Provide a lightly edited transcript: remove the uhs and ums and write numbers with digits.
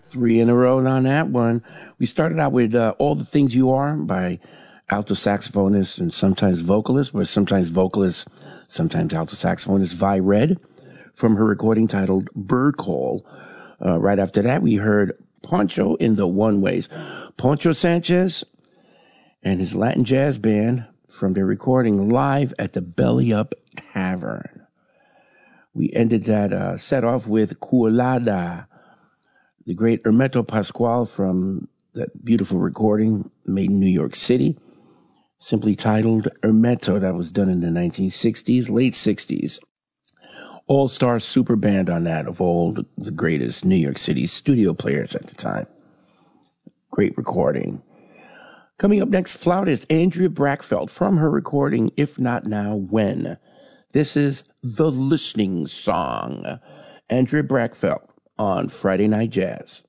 Three in a row on that one. We started out with All the Things You Are by alto saxophonist and sometimes vocalist, but sometimes vocalist, sometimes alto saxophonist Vi Red from her recording titled Bird Call. Right after that, we heard Poncho in the One Ways. Poncho Sanchez and his Latin jazz band from their recording live at the Belly Up Tavern. We ended that set off with Cuolada, the great Hermeto Pascual from that beautiful recording made in New York City, simply titled Hermeto, that was done in the 1960s, late 60s. All-star super band on that of all the greatest New York City studio players at the time. Great recording. Coming up next, flautist Andrea Brackfeld from her recording If Not Now, When? This is The Listening Song. Andrea Brackfeld on Friday Night Jazz.